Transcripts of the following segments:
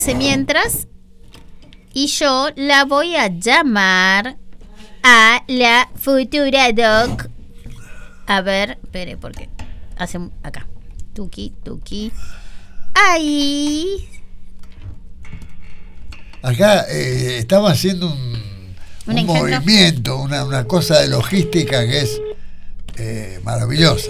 mientras y yo la voy a llamar a la futura doc. A ver, espere, porque hace acá. Tuki. Ahí. Acá estamos haciendo un movimiento, una cosa de logística que es maravillosa.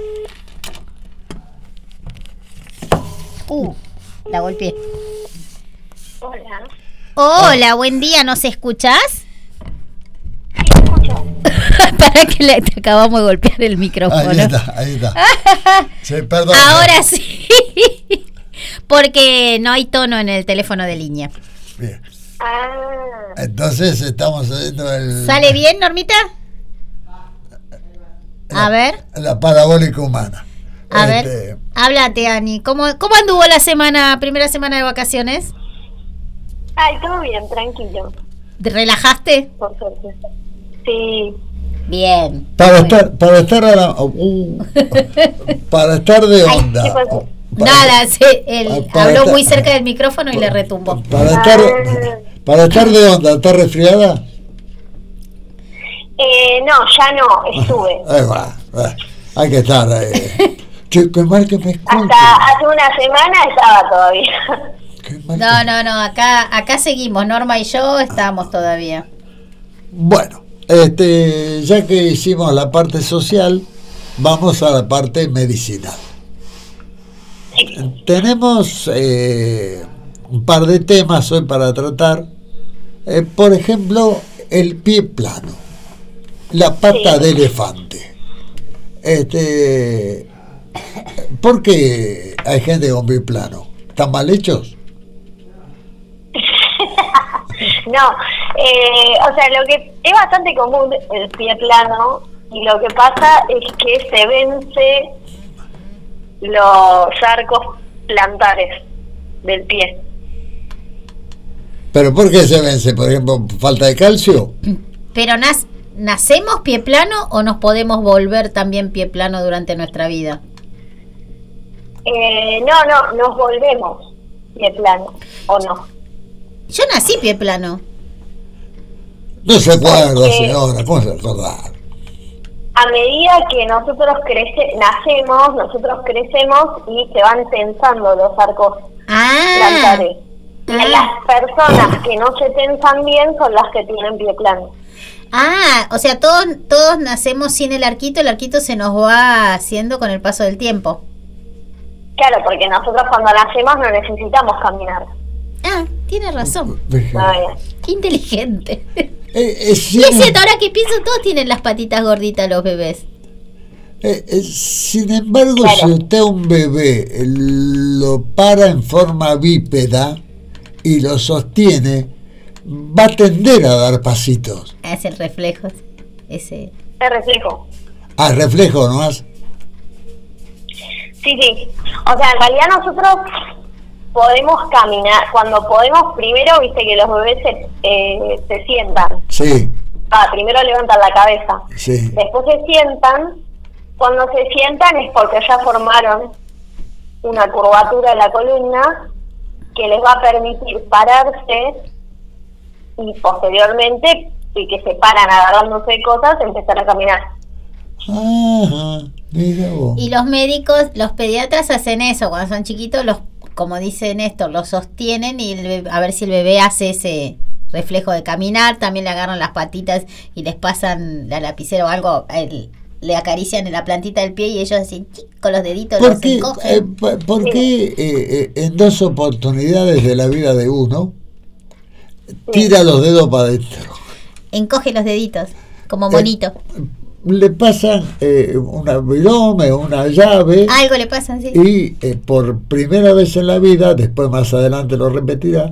La golpeé. Hola. Hola, buen día, ¿nos escuchás? Sí, te escucho. Para que te acabamos de golpear el micrófono. Ahí está. Sí, perdón. Ahora sí. Porque no hay tono en el teléfono de línea. Bien. Entonces estamos haciendo el... ¿Sale bien, Normita? A ver. La parabólica humana. A ver, háblate, Ani. ¿Cómo anduvo la primera semana de vacaciones? Ay, todo bien, tranquilo. ¿Te relajaste? Por suerte. Sí. Bien. Para estar de onda. Ay, ¿qué pasó? Nada, habló muy cerca del micrófono y le retumbó. Para estar de onda, ¿estás resfriada? No, ya no, estuve. Hay que estar. Qué mal que me escuche. Hasta hace una semana estaba todavía. No, acá seguimos, Norma y yo estamos todavía. Bueno, ya que hicimos la parte social, vamos a la parte medicinal. Tenemos un par de temas hoy para tratar. Por ejemplo, el pie plano, la pata de elefante. ¿Por qué hay gente con pie plano? ¿Están mal hechos? No, o sea, lo que es bastante común el pie plano, y lo que pasa es que se vence los arcos plantares del pie. ¿Pero por qué se vence? Por ejemplo, falta de calcio. Pero ¿nacemos pie plano o nos podemos volver también pie plano durante nuestra vida? No, nos volvemos pie plano, ¿o no? Yo nací pie plano. No se acuerda, señora, ¿cómo se acordar? A medida que nosotros crecemos y se van tensando los arcos plantares. Y las personas que no se tensan bien son las que tienen pie plano. O sea, todos nacemos sin el arquito se nos va haciendo con el paso del tiempo. Claro, porque nosotros cuando nacemos no necesitamos caminar. Tiene razón. Vaya. Qué inteligente. Es cierto, ahora que pienso, todos tienen las patitas gorditas los bebés. Sin embargo, claro, si usted a un bebé lo para en forma bípeda y lo sostiene, va a tender a dar pasitos. Es el reflejo. Es reflejo. Reflejo nomás. Sí. O sea, en realidad nosotros podemos caminar. Cuando podemos, primero, viste que los bebés se sientan. Sí. Primero levantan la cabeza. Sí. Después se sientan. Cuando se sientan es porque ya formaron una curvatura de la columna que les va a permitir pararse y posteriormente, y que se paran agarrándose de cosas, empezar a caminar. Mira vos. Y los médicos, los pediatras hacen eso cuando son chiquitos, como dice Néstor, los sostienen y a ver si el bebé hace ese reflejo de caminar. También le agarran las patitas y les pasan la lapicera o algo, le acarician en la plantita del pie y ellos así con los deditos los encogen. ¿Por qué en dos oportunidades de la vida de uno tira los dedos para adentro? Encoge los deditos, como monito. Le pasan una virome, una llave. Algo le pasan, sí. Y por primera vez en la vida, después más adelante lo repetirá,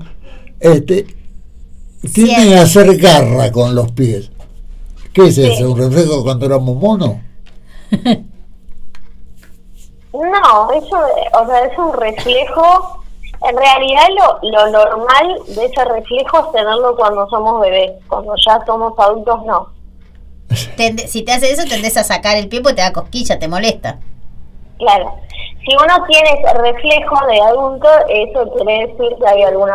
tienden a hacer garra con los pies. ¿Qué es eso? ¿Un reflejo cuando éramos monos? No, eso, o sea, es un reflejo. En realidad lo normal de ese reflejo es tenerlo cuando somos bebés. Cuando ya somos adultos, no. Si te hace eso, tendés a sacar el pie porque te da cosquilla, te molesta. Claro. Si uno tiene ese reflejo de adulto, eso quiere decir que hay alguna